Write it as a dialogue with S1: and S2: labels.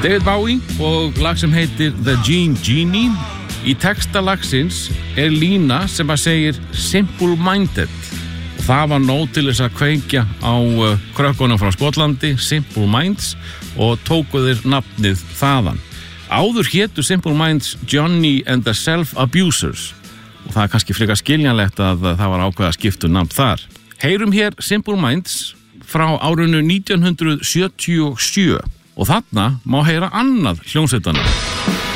S1: David Bowie og lag sem heitir The Gene Genie. Í texta lagsins lína sem að segir Simple Minded. Það var nóg til þess að kveikja á krökkunum frá Skotlandi, Simple Minds, og tóku þeir nafnið þaðan. Áður hétu Simple Minds Johnny and the Self-Abusers og það kannski frekar skiljanlegt að það var ákveða skiptu nafn þar. Heyrum hér Simple Minds frá árinu 1977 og þarna má heyra annað hljómsveitanna.